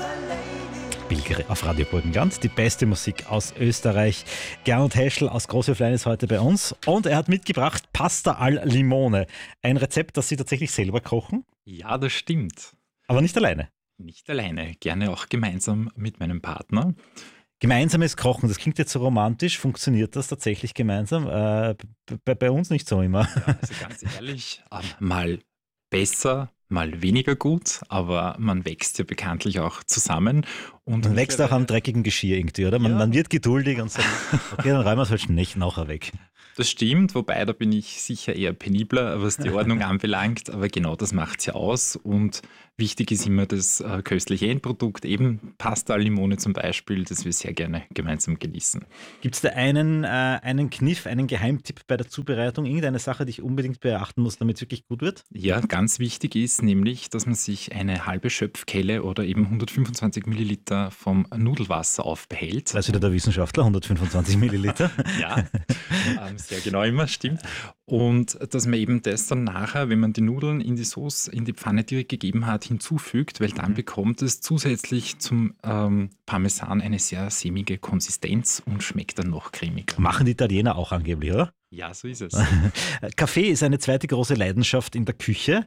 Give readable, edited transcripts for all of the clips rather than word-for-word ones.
Pilgere auf Radio Burgenland, die beste Musik aus Österreich. Gernot Heschel aus Großhöflein ist heute bei uns und er hat mitgebracht Pasta al Limone. Ein Rezept, das Sie tatsächlich selber kochen, Ja, das stimmt. aber nicht alleine. Nicht alleine, gerne auch gemeinsam mit meinem Partner. Gemeinsames Kochen, das klingt jetzt so romantisch. Funktioniert das tatsächlich gemeinsam? Bei uns nicht so immer. Ja, also ganz ehrlich, mal besser, mal weniger gut, aber man wächst ja bekanntlich auch zusammen. Und Man wächst auch am dreckigen Geschirr irgendwie, oder? Man, Ja. man wird geduldig und sagt, okay, dann räumen wir es halt nicht nachher weg. Das stimmt, wobei da bin ich sicher eher penibler, was die Ordnung anbelangt, aber genau das macht es ja aus und wichtig ist immer das köstliche Endprodukt, eben Pasta al Limone zum Beispiel, das wir sehr gerne gemeinsam genießen. Gibt es da einen Kniff, einen Geheimtipp bei der Zubereitung? Irgendeine Sache, die ich unbedingt beachten muss, damit es wirklich gut wird? Ja, ganz wichtig ist nämlich, dass man sich eine halbe Schöpfkelle oder eben 125 Milliliter vom Nudelwasser aufbehält. Da ist wieder der Wissenschaftler, 125 Milliliter. Ja, sehr genau immer, stimmt. Und dass man eben das dann nachher, wenn man die Nudeln in die Sauce, in die Pfanne direkt gegeben hat, hinzufügt, weil dann bekommt es zusätzlich zum Parmesan eine sehr sämige Konsistenz und schmeckt dann noch cremiger. Machen die Italiener auch angeblich, oder? Ja, so ist es. Kaffee ist eine zweite große Leidenschaft in der Küche.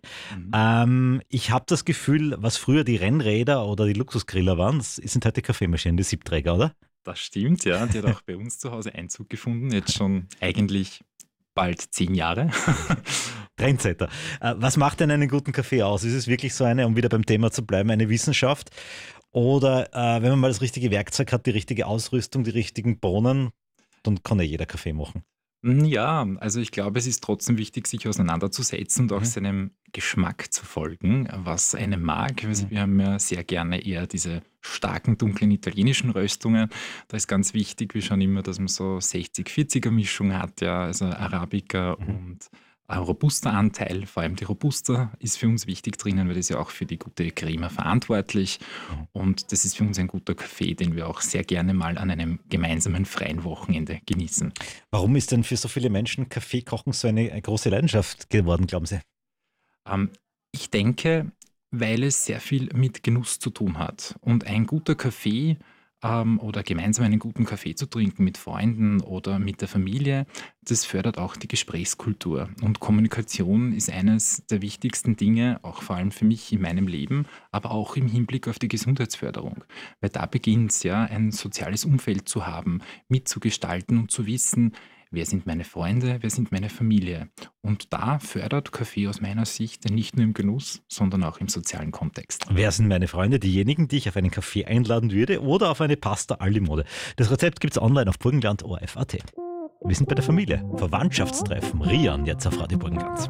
Ich habe das Gefühl, was früher die Rennräder oder die Luxusgriller waren, das sind heute Kaffeemaschinen, die Siebträger, oder? Das stimmt, ja. Die hat auch bei uns zu Hause Einzug gefunden, jetzt schon eigentlich bald 10 Jahre. Trendsetter. Was macht denn einen guten Kaffee aus? Ist es wirklich so eine, um wieder beim Thema zu bleiben, eine Wissenschaft? Oder wenn man mal das richtige Werkzeug hat, die richtige Ausrüstung, die richtigen Bohnen, dann kann ja jeder Kaffee machen. Ja, also ich glaube, es ist trotzdem wichtig, sich auseinanderzusetzen und auch seinem Geschmack zu folgen, was einem mag. Also wir haben ja sehr gerne eher diese starken, dunklen italienischen Röstungen. Da ist ganz wichtig, wir schauen immer, dass man so 60-40er Mischung hat, ja, also Arabica und ein Robusta-Anteil, vor allem die Robusta ist für uns wichtig drinnen, weil das ist ja auch für die gute Crema verantwortlich. Und das ist für uns ein guter Kaffee, den wir auch sehr gerne mal an einem gemeinsamen freien Wochenende genießen. Warum ist denn für so viele Menschen Kaffeekochen so eine große Leidenschaft geworden, glauben Sie? Ich denke, weil es sehr viel mit Genuss zu tun hat. Und ein guter Kaffee oder gemeinsam einen guten Kaffee zu trinken mit Freunden oder mit der Familie, das fördert auch die Gesprächskultur. Und Kommunikation ist eines der wichtigsten Dinge, auch vor allem für mich in meinem Leben, aber auch im Hinblick auf die Gesundheitsförderung. Weil da beginnt es ja, ein soziales Umfeld zu haben, mitzugestalten und zu wissen, wer sind meine Freunde, wer sind meine Familie. Und da fördert Kaffee aus meiner Sicht nicht nur im Genuss, sondern auch im sozialen Kontext. Wer sind meine Freunde? Diejenigen, die ich auf einen Kaffee einladen würde oder auf eine Pasta al Limone. Das Rezept gibt es online auf burgenland.orf.at. Wir sind bei der Familie. Verwandtschaftstreffen. Rian jetzt auf Radio Burgenland.